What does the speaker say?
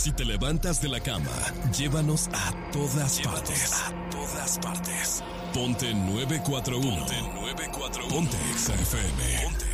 Si te levantas de la cama, llévanos a todas partes. A todas partes. Ponte 941. Ponte Exa FM.